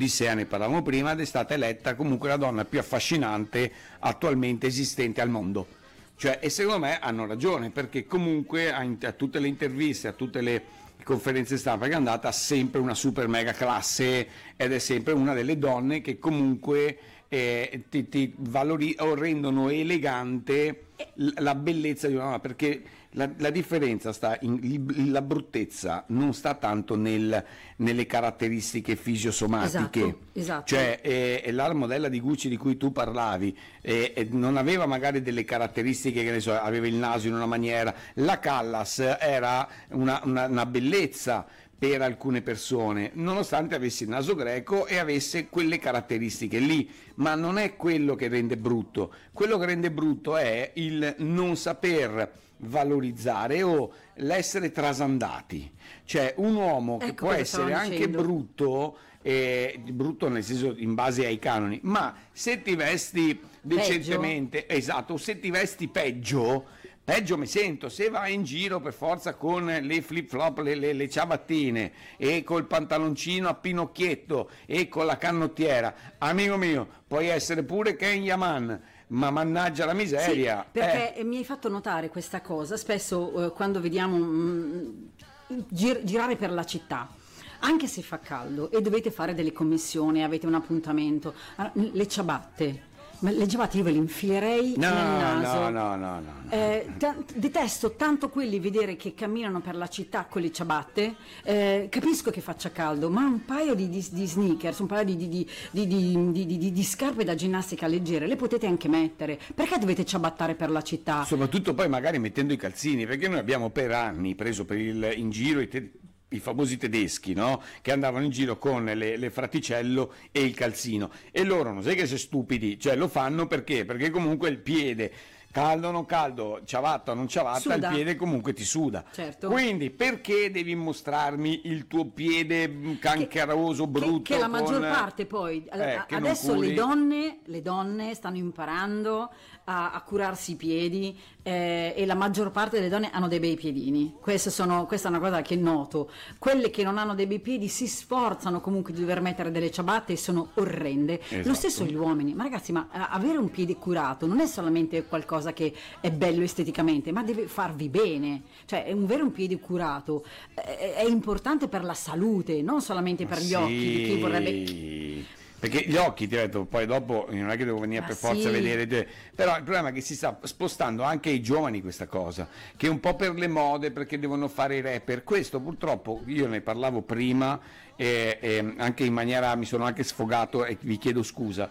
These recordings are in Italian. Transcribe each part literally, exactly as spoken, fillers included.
Odissea, ne parlavamo prima, ed è stata eletta comunque la donna più affascinante attualmente esistente al mondo. Cioè, e secondo me hanno ragione, perché comunque a, a tutte le interviste, a tutte le conferenze stampa che è andata, ha sempre una super mega classe, ed è sempre una delle donne che comunque eh, ti, ti valori, o rendono elegante la bellezza di una donna, perché la, la differenza sta in la bruttezza, non sta tanto nel, nelle caratteristiche fisiosomatiche. Esatto, esatto. Cioè eh, la modella di Gucci di cui tu parlavi eh, eh, non aveva magari delle caratteristiche, che ne so, aveva il naso in una maniera, la Callas era una, una, una bellezza per alcune persone, nonostante avesse il naso greco e avesse quelle caratteristiche lì, ma non è quello che rende brutto. Quello che rende brutto è il non saper valorizzare o l'essere trasandati. Cioè un uomo che Ecco può cosa essere stavo anche dicendo. brutto, eh, brutto nel senso in base ai canoni, ma se ti vesti decentemente, esatto, se ti vesti peggio, peggio mi sento. Se vai in giro per forza con le flip flop, le, le, le ciabattine e col pantaloncino a pinocchietto e con la canottiera, amico mio, puoi essere pure Ken Yaman, ma mannaggia la miseria. Sì, perché eh. mi hai fatto notare questa cosa spesso eh, quando vediamo mh, gir- girare per la città, anche se fa caldo e dovete fare delle commissioni, avete un appuntamento, le ciabatte. Ma le ciabatte io ve le infilerei No, nel naso. no, no, no, no, no. Eh, ta- detesto tanto quelli vedere che camminano per la città con le ciabatte. Eh, capisco che faccia caldo, ma un paio di, di, di sneakers, un paio di, di, di, di, di, di, di, di scarpe da ginnastica leggere le potete anche mettere. Perché dovete ciabattare per la città? Soprattutto poi magari mettendo i calzini, perché noi abbiamo per anni preso per il, in giro i, te, i famosi tedeschi, no? Che andavano in giro con le, le fraticello e il calzino, e loro non sai che sei stupidi, cioè lo fanno perché? Perché comunque il piede, caldo o non caldo, ciabatta o non ciabatta, Suda. il piede comunque ti suda. Certo. Quindi perché devi mostrarmi il tuo piede canceroso, brutto? Che, che la maggior con... parte poi eh, a- che non adesso curi? le donne, le donne stanno imparando a, a curarsi i piedi eh, e la maggior parte delle donne hanno dei bei piedini. Queste sono, questa è una cosa che noto. Quelle che non hanno dei bei piedi si sforzano comunque di dover mettere delle ciabatte e sono orrende. Esatto. Lo stesso gli uomini. Ma ragazzi, ma eh, avere un piede curato non è solamente qualcosa che è bello esteticamente, ma deve farvi bene. Cioè un avere un piede curato è, è importante per la salute, non solamente per gli Sì. occhi di chi vorrebbe. Perché gli occhi, ti ho detto, poi dopo non è che devo venire Ma per forza sì. a vedere te. Però il problema è che si sta spostando anche ai giovani questa cosa, che un po' per le mode, perché devono fare i rapper. Questo purtroppo, io ne parlavo prima, e, e anche in maniera, mi sono anche sfogato e vi chiedo scusa,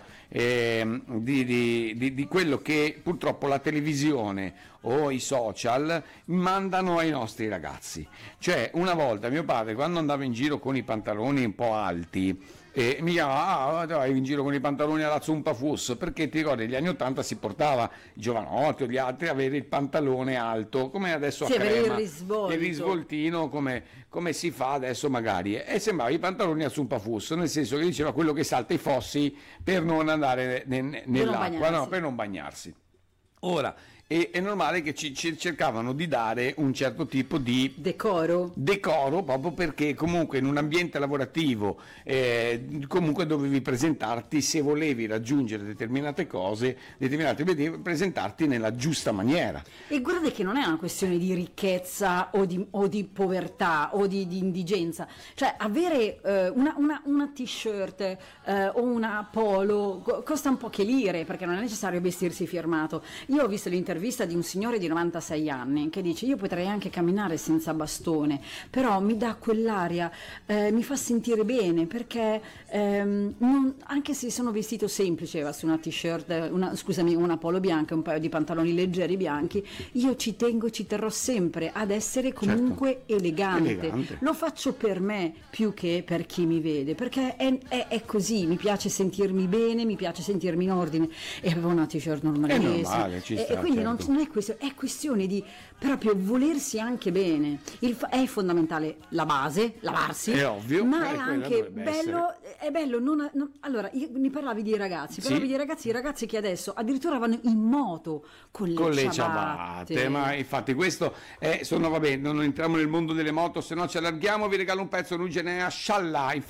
e, di, di, di, di quello che purtroppo la televisione o i social mandano ai nostri ragazzi. Cioè una volta mio padre, quando andava in giro con i pantaloni un po' alti, e mi chiamava, ah, vai in giro con i pantaloni alla zumpa fuss, perché ti ricordi negli anni ottanta si portava i giovanotti o gli altri a avere il pantalone alto, come adesso Sì, a avere il crema, risvolto. il risvoltino come, come si fa adesso magari, e sembrava i pantaloni a zumpa fuss, nel senso che diceva quello che salta i fossi per non andare ne, ne, nell'acqua, bagnarsi. no, per non bagnarsi. Ora è, è normale che ci, ci cercavano di dare un certo tipo di Decoro. decoro, proprio perché comunque in un ambiente lavorativo eh, comunque dovevi presentarti, se volevi raggiungere determinate cose, determinate obiettivi, presentarti nella giusta maniera. E guardate che non è una questione di ricchezza o di, o di povertà o di, di indigenza, cioè avere eh, una, una, una t-shirt eh, o una polo co- costa un po' che lire, perché non è necessario vestirsi firmato. Io ho visto l'intervista di un signore di novantasei anni che dice: io potrei anche camminare senza bastone, però mi dà quell'aria, eh, mi fa sentire bene, perché ehm, non, anche se sono vestito semplice, aveva su una t-shirt, una, scusami, una polo bianca e un paio di pantaloni leggeri bianchi, io ci tengo, ci terrò sempre ad essere comunque Certo. elegante. Elegante. Lo faccio per me più che per chi mi vede, perché è, è, è così, mi piace sentirmi bene, mi piace sentirmi in ordine, e avevo una t-shirt normalissima. È normale, ci e, sta, e quindi non, certo. non è questione, è questione di proprio volersi anche bene. Il, fa- è fondamentale la base, lavarsi, È ovvio, ma eh, è quella anche dovrebbe bello, è bello non, non- allora io, mi parlavi di ragazzi, Sì. parlavi di ragazzi, i ragazzi che adesso addirittura vanno in moto con le, Con le ciabatte. ciabatte, ma infatti questo è, sono, vabbè, non entriamo nel mondo delle moto, se no ci allarghiamo, vi regalo un pezzo, Ruggine Scialla.